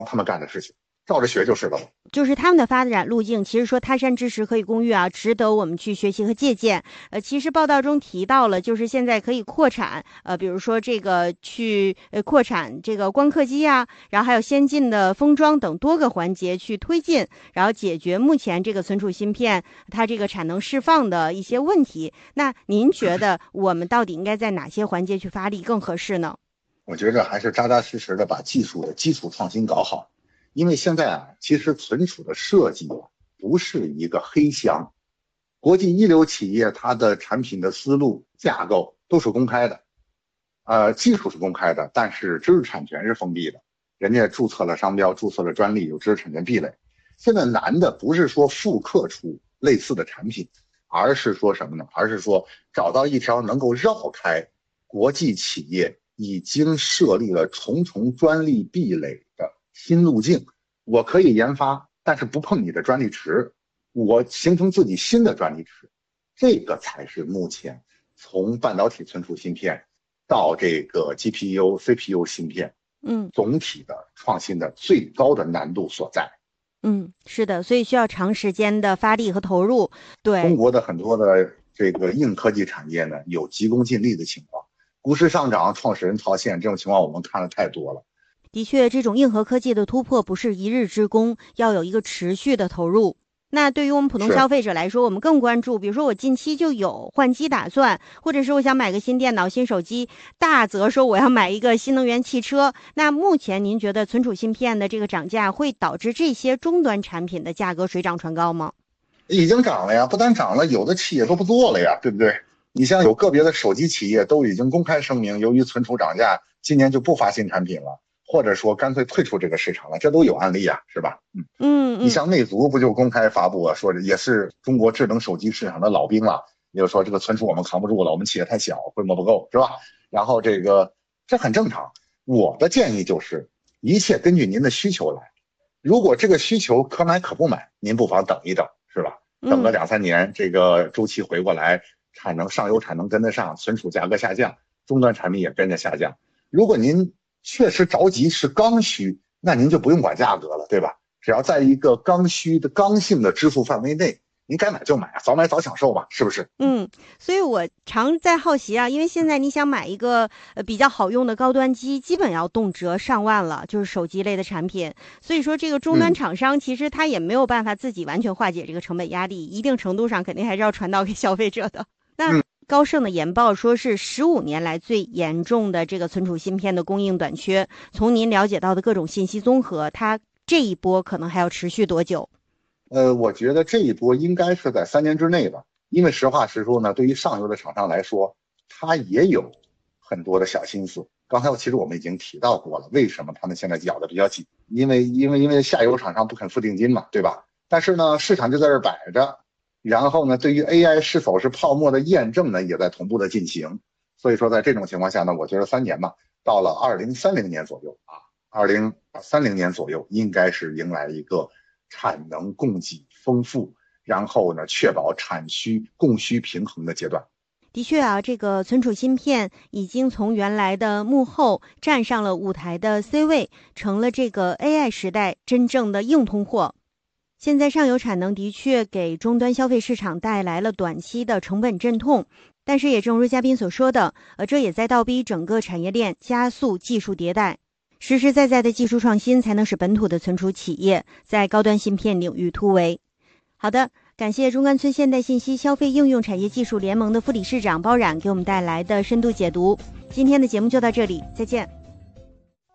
他们干的事情，照着学就是了。 就是他们的发展路径，其实说他山之石可以攻玉啊，值得我们去学习和借鉴。其实报道中提到了，就是现在可以扩产，比如说这个去扩产这个光刻机啊，然后还有先进的封装等多个环节去推进，然后解决目前这个存储芯片它这个产能释放的一些问题。那您觉得我们到底应该在哪些环节去发力更合适呢？ 我觉着还是扎扎实实的把技术的基础创新搞好。因为现在啊，其实存储的设计不是一个黑箱，国际一流企业它的产品的思路架构都是公开的，技术是公开的，但是知识产权是封闭的，人家注册了商标，注册了专利，有知识产权壁垒。现在难的不是说复刻出类似的产品，而是说什么呢？而是说找到一条能够绕开国际企业已经设立了重重专利壁垒的新路径。我可以研发，但是不碰你的专利池，我形成自己新的专利池，这个才是目前从半导体存储芯片到这个 GPU、CPU 芯片，总体的创新的最高的难度所在。 是的，所以需要长时间的发力和投入。对， 中国的很多的这个硬科技产业呢，有急功近利的情况，股市上涨，创始人套现，这种情况我们看的太多了。 的确，这种硬核科技的突破不是一日之功，要有一个持续的投入。那对于我们普通消费者来说，我们更关注，比如说我近期就有换机打算，或者是我想买个新电脑、新手机，大则说我要买一个新能源汽车。那目前您觉得存储芯片的这个涨价会导致这些终端产品的价格水涨船高吗？ 已经涨了呀，不但涨了，有的企业都不做了呀，对不对？你像有个别的手机企业都已经公开声明，由于存储涨价，今年就不发新产品了。或者说干脆退出这个市场了，这都有案例啊，是吧？你像魅族不就公开发布啊，说也是中国智能手机市场的老兵了，也就是说这个存储我们扛不住了，我们企业太小，规模不够，是吧？然后这很正常。我的建议就是一切根据您的需求来，如果这个需求可买可不买，您不妨等一等，是吧？等个2-3年，这个周期回过来，上游产能跟得上，存储价格下降，终端产品也跟着下降。如果您确实着急是刚需，那您就不用管价格了，对吧？只要在一个刚需的刚性的支付范围内，您该买就买啊，早买早享受吧，是不是？ 所以我常在好奇啊，因为现在你想买一个比较好用的高端机，基本要动辄上万了，就是手机类的产品。所以说这个终端厂商其实他也没有办法自己完全化解这个成本压力，一定程度上肯定还是要传导给消费者的。那高盛的研报说是15年来最严重的这个存储芯片的供应短缺。从您了解到的各种信息综合，它这一波可能还要持续多久？ 我觉得这一波应该是在3年之内吧，因为实话实说呢，对于上游的厂商来说，它也有很多的小心思。刚才其实我们已经提到过了，为什么他们现在咬得比较紧？因为下游厂商不肯付定金嘛，对吧？但是呢，市场就在这摆着。然后呢，对于 AI 是否是泡沫的验证呢，也在同步的进行。所以说，在这种情况下呢，我觉得3年嘛，到了2030年左右2030年左右，应该是迎来一个产能供给丰富，然后呢，确保产需供需平衡的阶段。 的确啊，这个存储芯片已经从原来的幕后站上了舞台的 C 位，成了这个 AI 时代真正的硬通货。现在上游产能的确给终端消费市场带来了短期的成本阵痛，但是也正如嘉宾所说的，这也在倒逼整个产业链加速技术迭代，实实在在的技术创新才能使本土的存储企业在高端芯片领域突围。好的，感谢中关村现代信息消费应用产业技术联盟的副理事长包冉给我们带来的深度解读。今天的节目就到这里，再见。